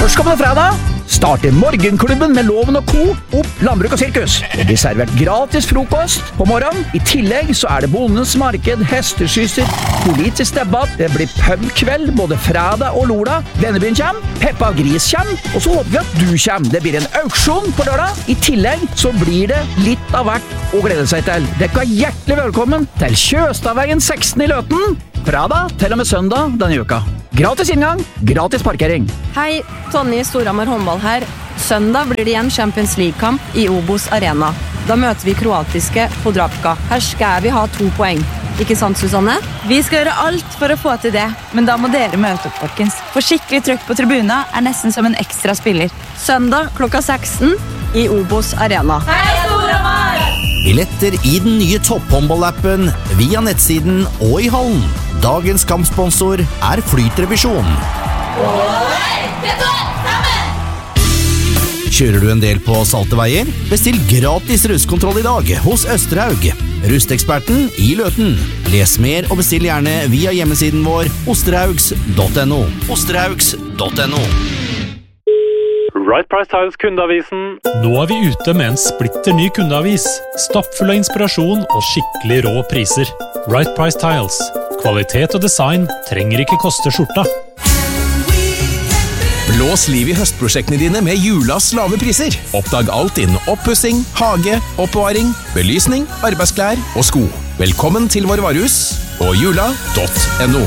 Førstkommende fredag starter Morgenklubben med Loven og Co. opp Landbruk og Sirkus. Det blir servert gratis frokost på morgenen. I tillegg så er det Bondens marked, hesteskysser, politisk debatt. Det blir pubkveld både fredag og lørdag. Vennebyen kommer, Peppa Gris kommer, og så håper vi at du kommer. Det blir en auksjon på lørdag. I tillegg så blir det litt av hvert å glede seg til. Dere er hjertelig velkommen til Kjøstadveien 16 i Løten. Fredag til og med søndag denne uka. Gratis inngang, gratis parkering. Hei, Tonje Storhamar håndball her. Søndag blir det igjen Champions League-kamp i Obos Arena. Da møter vi kroatiske Podravka. Her skal vi ha 2 poeng. Ikke sant, Susanne? Vi skal gjøre alt for å få til det, men da må dere møte opp, folkens. For skikkelig trøkk på tribuna er nesten som en ekstra spiller. Søndag klokka 16 i Obos Arena. Hei, Storhamar! Billetter i den nye topphåndballappen via nettsiden og i hallen. Dagens kampsponsor er Flytrevisjon. Kjører du en del på salte veier? Bestill gratis rustkontroll i dag hos Østerhaug. Rusteksperten i Løten. Les mer og bestill gjerne via hjemmesiden vår osterhaugs.no. osterhaugs.no. Right Price Tiles kundeavisen. Nå er vi ute med en splitter ny kundeavis. Stappfull av inspirasjon og skikkelig rå priser. Right Price Tiles. Kvalitet og design trenger ikke koste skjorta. Blås liv i høstprosjektene dine med Julas lave priser. Oppdag alt innen oppussing, hage, oppbevaring, belysning, arbeidsklær og sko. Velkommen til vår varehus på jula.no.